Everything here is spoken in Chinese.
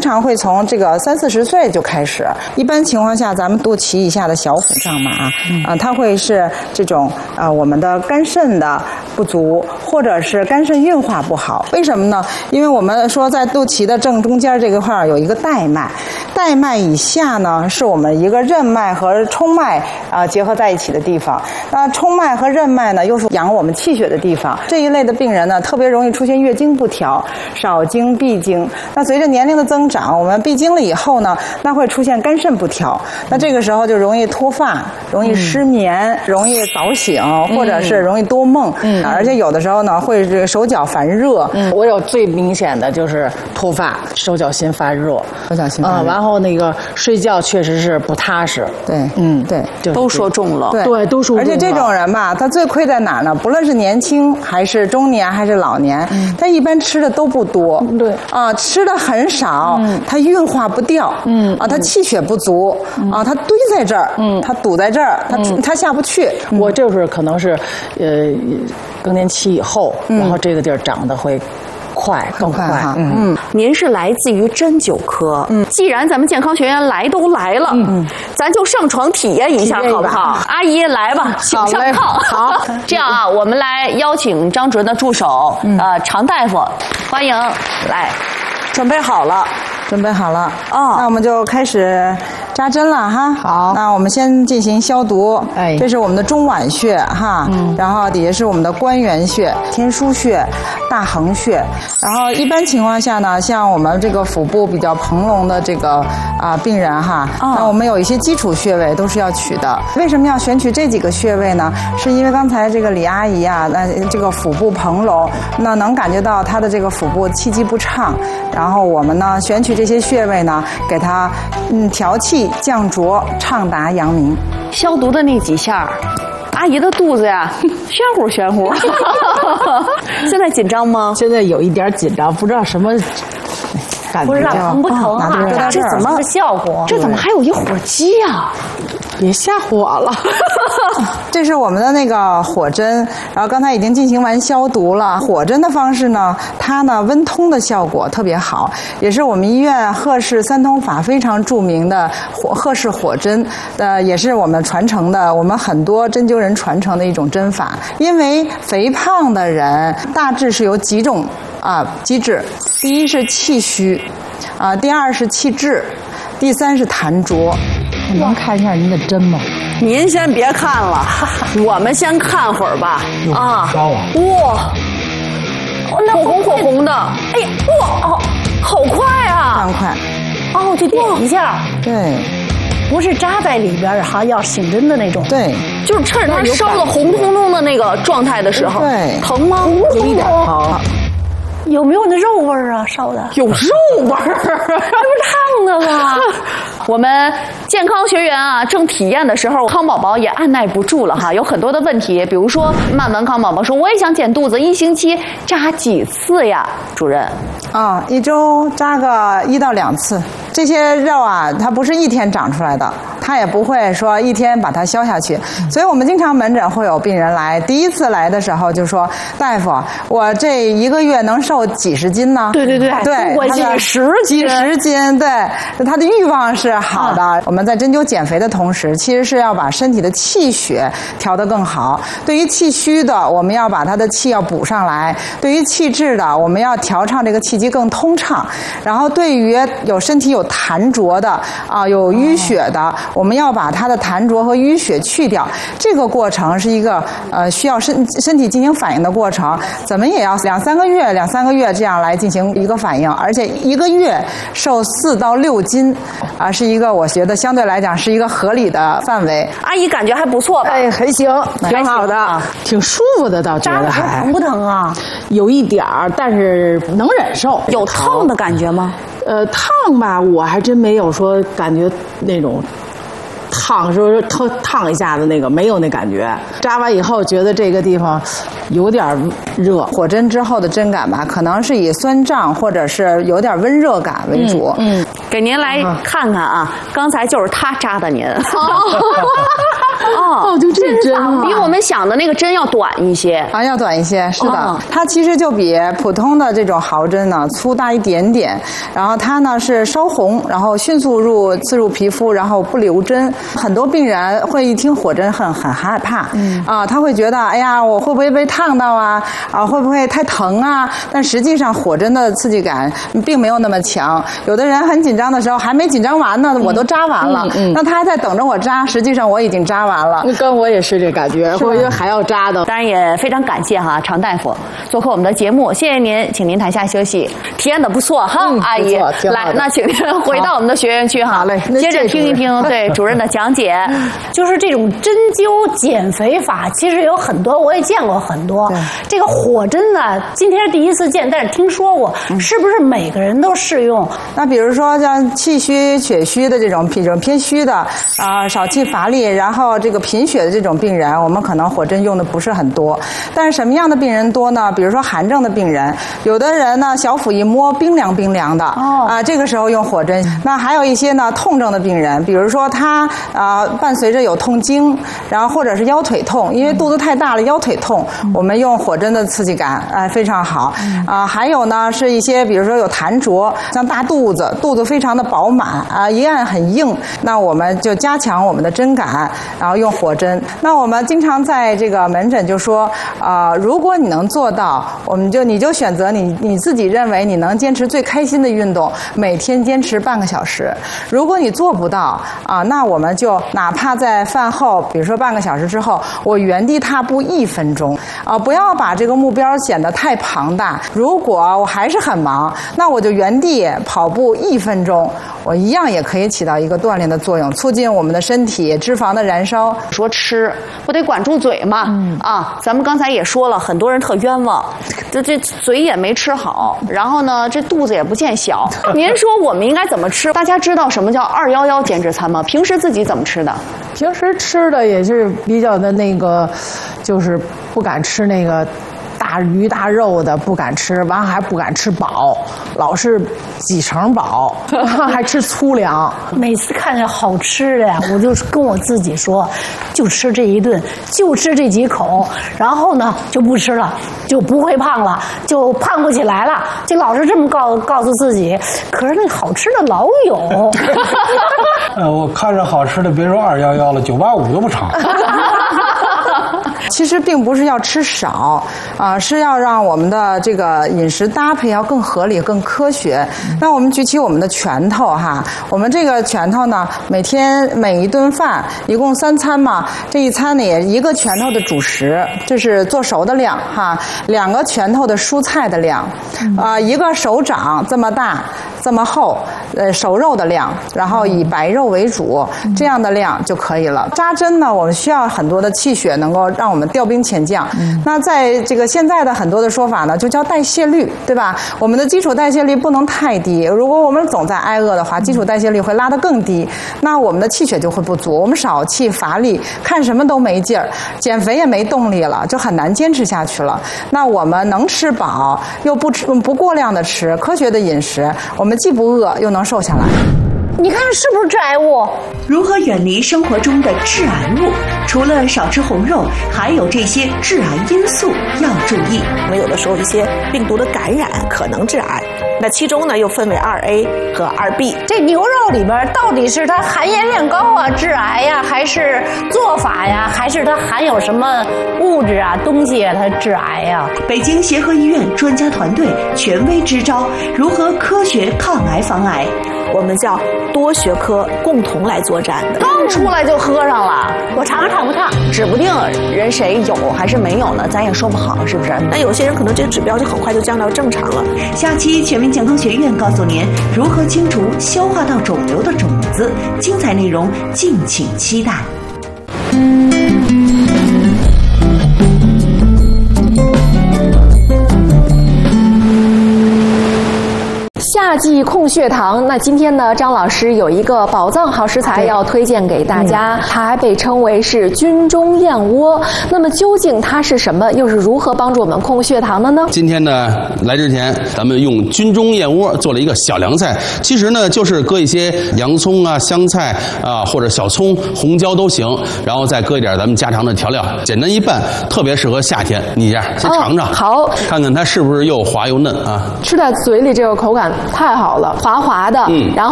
常会从这个30-40岁就开始。一般情况下，咱们肚脐以下的小腹胀满它会是这种我们的肝肾的不足，或者是肝肾运化不好。为什么呢？因为我们说在肚脐的正中间这个块有一个带脉，带脉以下呢是我们一个任脉和冲脉结合在一起的地方。那冲脉和任脉呢又是养我们气血的地方。这一类的病人呢特别容易出现月经不调、少经、闭经。那随着年龄的增长，我们闭经了以后呢，那会出现肝肾不调。那这个时候就容易脱发、容易失眠、容易早醒，或者是容易多梦。而且有的时候呢会这个手脚烦热。 我有最明显的就是脱发、手脚心烦热，然后那个睡觉确实是不踏实。 对，对， 都说中了。 对，都说中了。 而且这种人吧，他最亏在哪儿呢？不论是年轻还是中年还是老年，他一般吃的都不多。 对吃的很少，他运化不掉。他气血不足。他堆在这儿。他堵在这儿，他下不去。 我就是可能是更年期以后，然后这个地儿长得会更快哈。 您是来自于针灸科。既然咱们健康学院来都来了，咱就上床体验一下好不好？阿姨来吧，请上炕。好，这样啊，我们来邀请张主任的助手常大夫，欢迎来。 准备好了。那我们就开始扎针了哈。 好， 那我们先进行消毒。这是我们的中脘穴哈，然后底下是我们的关元穴、天枢穴、大横穴。然后一般情况下呢，像我们这个腹部比较膨隆的这个病人哈，那我们有一些基础穴位都是要取的。为什么要选取这几个穴位呢？是因为刚才这个李阿姨那这个腹部膨隆，那能感觉到她的这个腹部气机不畅，然后我们呢选取这些穴位呢，给她调气降浊，畅达阳明。 消毒的那几下，阿姨的肚子呀，玄乎。现在紧张吗？ 现在有一点紧张，不知道什么感觉。 不知道疼不疼啊？这怎么效果？这怎么还有一火机呀？ 别吓唬我了。 这是我们的那个火针，然后刚才已经进行完消毒了。火针的方式呢，它呢温通的效果特别好，也是我们医院赫氏三通法非常著名的赫氏火针，也是我们传承的，我们很多针灸人传承的一种针法。因为肥胖的人大致是有几种机制，第一是气虚，第二是气滞，第三是痰浊。 我能看一下您的针吗？ 您先别看了，我们先看会儿吧。哇，那火红的，哎呀，哇，好快啊！ 非常快。 就点一下。 对。 不是扎在里边哈，要醒针的那种。 对， 就是趁着它烧的红彤彤的那个状态的时候。 对。 疼吗？ 有一点疼。 有没有那肉味儿啊？烧的有肉味儿，这不是烫的吗？我们健康学员正体验的时候，康宝宝也按耐不住了哈，有很多的问题，比如说曼文康宝宝说我也想减肚子，1星期扎几次呀？主任 ，1周扎个1到2次。这些肉它不是一天长出来的，它也不会说一天把它消下去，所以我们经常门诊会有病人来，第一次来的时候就说：“大夫，我这1个月能瘦几十斤呢？” 对， 我几十斤，对，他的欲望是好的。我们在针灸减肥的同时，其实是要把身体的气血调得更好。对于气虚的，我们要把他的气要补上来；对于气滞的，我们要调畅这个气机更通畅。然后对于身体有痰浊的有淤血的，我们要把它的痰浊和淤血去掉。这个过程是一个需要身体进行反应的过程，怎么也要2、3个月这样来进行一个反应，而且1个月瘦4到6斤是一个我觉得相对来讲是一个合理的范围。 阿姨感觉还不错吧？ 还行，挺好的， 挺舒服的，倒觉得还疼不疼啊？ 有一点儿，但是能忍受。 有烫的感觉吗？ 烫吧，我还真没有说感觉那种烫，说烫一下子那个没有那感觉。扎完以后觉得这个地方有点热， 火针之后的针感吧，可能是以酸胀或者是有点温热感为主。 给您来看看刚才就是他扎的您。 哦，就这针啊， 比我们想的那个针要短一些啊，要短一些，是的，它其实就比普通的这种毫针呢粗大一点点，然后它呢是烧红，然后迅速刺入皮肤，然后不留针。很多病人会一听火针很害怕，他会觉得哎呀，我会不会被烫到啊？会不会太疼啊？但实际上火针的刺激感并没有那么强。有的人很紧张的时候还没紧张完呢，我都扎完了，那他还在等着我扎，实际上我已经扎完了。 跟我也是这感觉，我觉得还要扎的。 当然也非常感谢常大夫做客我们的节目，谢谢您，请您台下休息。体验的不错哈，阿姨，来，那请您回到我们的学员区哈， 好嘞， 接着听一听对主任的讲解。 就是这种针灸减肥法，其实有很多，我也见过很多。这个火针呢，今天第一次见，但是听说过，是不是每个人都适用？ 那比如说像气虚、血虚的这种偏虚的少气乏力，然后这个贫血的这种病人，我们可能火针用的不是很多。但是什么样的病人多呢？比如说寒症的病人，有的人呢小腹一摸冰凉的，这个时候用火针。那还有一些呢痛症的病人，比如说他伴随着有痛经，然后或者是腰腿痛，因为肚子太大了腰腿痛，我们用火针的刺激感非常好。还有呢是一些比如说有痰浊，像大肚子非常的饱满一按很硬，那我们就加强我们的针感，然后用火针。那我们经常在这个门诊就说如果你能做到，你就选择你自己认为你能坚持最开心的运动，每天坚持半个小时。如果你做不到那我们就哪怕在饭后，比如说半个小时之后，我原地踏步1分钟不要把这个目标显得太庞大。如果我还是很忙，那我就原地跑步1分钟，我一样也可以起到一个锻炼的作用，促进我们的身体脂肪的燃烧。 说吃不得管住嘴嘛，咱们刚才也说了，很多人特冤枉，这嘴也没吃好，然后呢这肚子也不见小。您说我们应该怎么吃？大家知道什么叫211减脂餐吗？平时自己怎么吃的？ 平时吃的也是比较的那个，就是不敢吃那个大鱼大肉的，不敢吃，完还不敢吃饱，老是几成饱，还吃粗粮。 每次看见好吃的呀，我就跟我自己说，就吃这一顿，就吃这几口，然后呢就不吃了，就不会胖了，就胖不起来了，就老是这么告诉自己。可是那好吃的老有。 我看着好吃的，别说211了，985都不成。 其实并不是要吃少是要让我们的这个饮食搭配要更合理、更科学。那我们举起我们的拳头我们这个拳头呢，每一顿饭一共3餐嘛，这一餐呢也1个拳头的主食，这是做熟的量2个拳头的蔬菜的量，1个手掌这么大这么厚熟肉的量，然后以白肉为主，这样的量就可以了。扎针呢，我们需要很多的气血，能够让我们调兵遣将。那在这个现在的很多的说法呢，就叫代谢率，对吧？我们的基础代谢率不能太低，如果我们总在挨饿的话，基础代谢率会拉得更低，那我们的气血就会不足，我们少气乏力，看什么都没劲儿，减肥也没动力了，就很难坚持下去了。那我们能吃饱，又不过量的吃，科学的饮食，我们既不饿又能瘦下来。 你看是不是致癌物？ 如何远离生活中的致癌物？除了少吃红肉，还有这些致癌因素要注意。 我们有的时候一些病毒的感染可能致癌，那其中呢又分为2A 和2B。 这牛肉里边到底是它含盐量高致癌呀，还是做法呀，还是它含有什么物质东西它致癌呀？ 北京协和医院专家团队权威支招，如何科学抗癌防癌？ 我们叫多学科共同来作战的。 刚出来就喝上了， 我尝尝烫不烫？ 指不定人谁有还是没有呢，咱也说不好，是不是？ 那有些人可能这个指标就很快就降到正常了。 下期全民健康学院告诉您如何清除消化道肿瘤的种子，精彩内容敬请期待。 下夏季控血糖，那今天呢，张老师有一个宝藏好食材要推荐给大家，它还被称为是军中燕窝。那么究竟它是什么，又是如何帮助我们控血糖的呢？ 今天呢，来之前咱们用军中燕窝做了一个小凉菜，其实呢就是搁一些洋葱啊、香菜啊或者小葱、红椒都行，然后再搁一点咱们家常的调料，简单一拌，特别适合夏天。你这样先尝尝， 好， 看看它是不是又滑又嫩啊？ 吃在嘴里这个口感太好了，滑滑的，然后